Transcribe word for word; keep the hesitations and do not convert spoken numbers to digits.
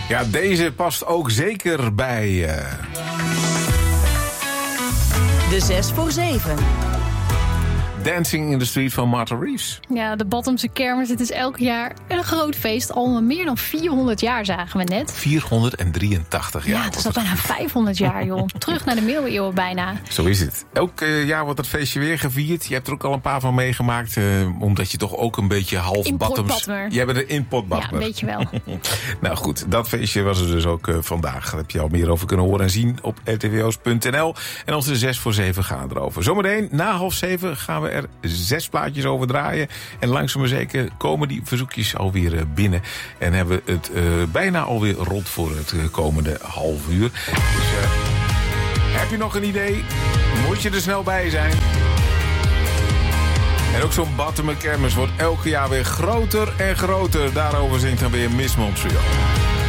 Ja, deze past ook zeker bij... Uh... De zes voor zeven. Dancing in the Street van Martha Reeves. Ja, de Bottomse kermis. Het is elk jaar een groot feest. Al meer dan vierhonderd jaar zagen we net. vierhonderddrieëntachtig jaar. Ja, het is al bijna vijfhonderd jaar, joh. Terug naar de middeleeuwen bijna. Zo is het. Elk uh, jaar wordt dat feestje weer gevierd. Je hebt er ook al een paar van meegemaakt. Uh, omdat je toch ook een beetje half bottoms... Jij bent een inpotbadmer. Ja, weet je wel. Nou goed, dat feestje was er dus ook uh, vandaag. Daar heb je al meer over kunnen horen en zien op r t w o's punt n l. En onze zes voor zeven gaan erover. Zometeen, na half zeven, gaan we er zes plaatjes over draaien. En langzaam maar zeker komen die verzoekjes alweer binnen. En hebben we het uh, bijna alweer rond voor het komende half uur. Dus uh, heb je nog een idee? Moet je er snel bij zijn. En ook zo'n Bottomer kermis wordt elke jaar weer groter en groter. Daarover zingt dan weer Miss Montreal.